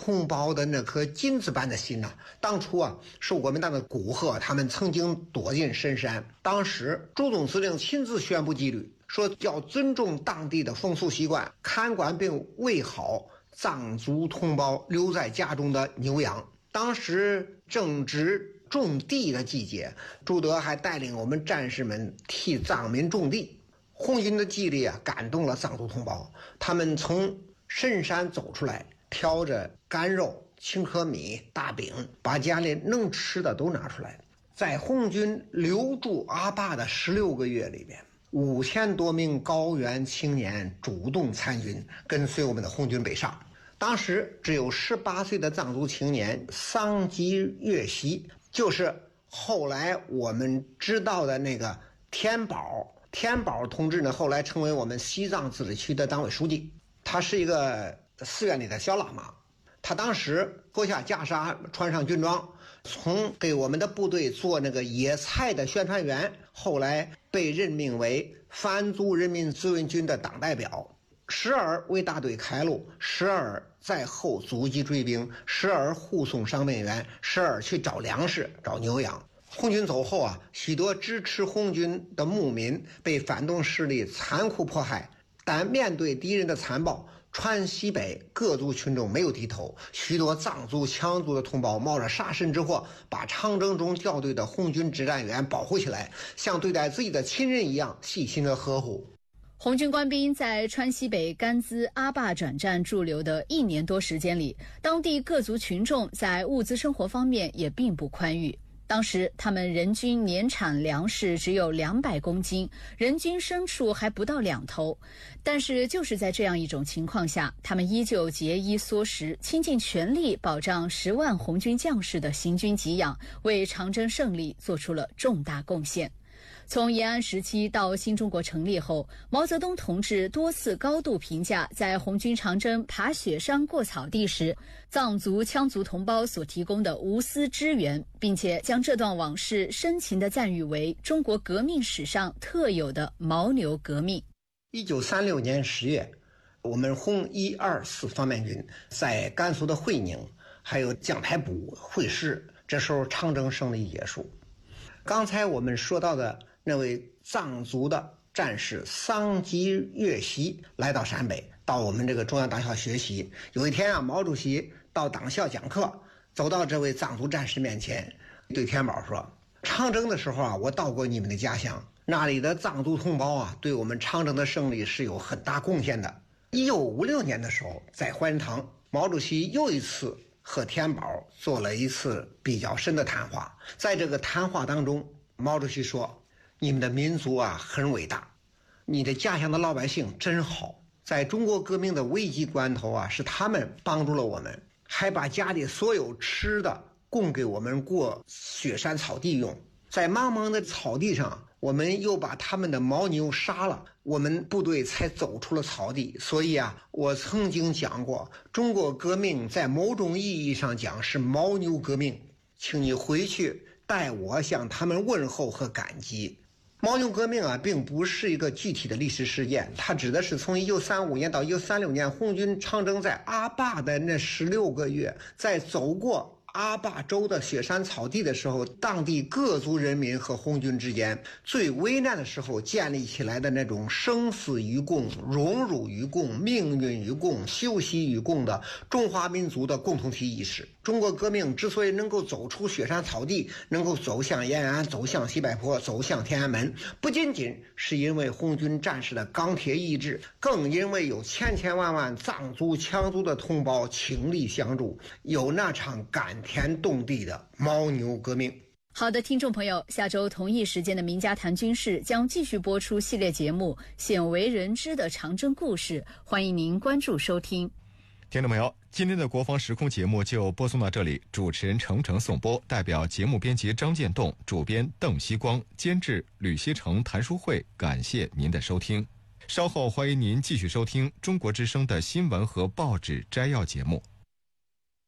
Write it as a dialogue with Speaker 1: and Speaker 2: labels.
Speaker 1: 同胞的那颗金子般的心呐。当初啊，是国民党的古贺他们曾经躲进深山，当时朱总司令亲自宣布纪律，说要尊重当地的风俗习惯，看管并喂好藏族同胞留在家中的牛羊。当时正值种地的季节，朱德还带领我们战士们替藏民种地。红军的纪律啊，感动了藏族同胞，他们从深山走出来，挑着干肉、青稞米、大饼，把家里能吃的都拿出来。在红军留驻阿坝的16个月里边，5000多名高原青年主动参军，跟随我们的红军北上。当时只有18岁的藏族青年桑吉月西，就是后来我们知道的那个天宝同志呢，后来成为我们西藏自治区的党委书记。他是一个寺院里的小喇嘛，他当时脱下袈裟，穿上军装，从给我们的部队做那个野菜的宣传员，后来被任命为番族人民志愿军的党代表，时而为大队开路，时而在后阻击追兵，时而护送伤病员，时而去找粮食、找牛羊。红军走后啊，许多支持红军的牧民被反动势力残酷迫害，但面对敌人的残暴，川西北各族群众没有低头，许多藏族羌族的同胞冒着杀身之祸，把长征中掉队的红军指战员保护起来，像对待自己的亲人一样细心的呵护。
Speaker 2: 红军官兵在川西北甘孜阿坝转战驻留的1年多时间里，当地各族群众在物资生活方面也并不宽裕。当时他们人均年产粮食只有200公斤，人均牲畜还不到2头。但是就是在这样一种情况下，他们依旧节衣缩食，倾尽全力保障10万红军将士的行军给养，为长征胜利做出了重大贡献。从延安时期到新中国成立后，毛泽东同志多次高度评价在红军长征爬雪山过草地时，藏族羌族同胞所提供的无私支援，并且将这段往事深情地赞誉为中国革命史上特有的牦牛革命。
Speaker 1: 1936年10月，我们红1、2、4方面军在甘肃的会宁还有将台堡会师，这时候长征胜利结束。刚才我们说到的那位藏族的战士桑吉月西来到陕北，到我们这个中央党校学习。有一天啊，毛主席到党校讲课，走到这位藏族战士面前，对天宝说：长征的时候啊，我到过你们的家乡，那里的藏族同胞啊，对我们长征的胜利是有很大贡献的。1956年的时候，在怀仁堂，毛主席又一次和天宝做了一次比较深的谈话。在这个谈话当中，毛主席说：你们的民族啊很伟大，你的家乡的老百姓真好，在中国革命的危急关头啊，是他们帮助了我们，还把家里所有吃的供给我们过雪山草地用。在茫茫的草地上，我们又把他们的牦牛杀了，我们部队才走出了草地。所以啊，我曾经讲过，中国革命在某种意义上讲是牦牛革命，请你回去代我向他们问候和感激。牦牛革命啊，并不是一个具体的历史事件，它指的是从1935年到1936年红军长征在阿坝的那16个月，在走过阿坝州的雪山草地的时候，当地各族人民和红军之间最危难的时候建立起来的那种生死与共、荣辱与共、命运与共、休息与共的中华民族的共同体意识。中国革命之所以能够走出雪山草地，能够走向延安、走向西柏坡、走向天安门，不仅仅是因为红军战士的钢铁意志，更因为有千千万万藏族羌族的同胞倾力相助，有那场感天动地的牦牛革命。
Speaker 2: 好的，听众朋友，下周同一时间的名家谈军事将继续播出系列节目《鲜为人知的长征故事》，欢迎您关注收听。
Speaker 3: 听众朋友，今天的国防时空节目就播送到这里，主持人程程颂播，代表节目编辑张建栋，主编邓锡光，监制吕锡成、谭书慧，感谢您的收听。稍后欢迎您继续收听中国之声的新闻和报纸摘要节目。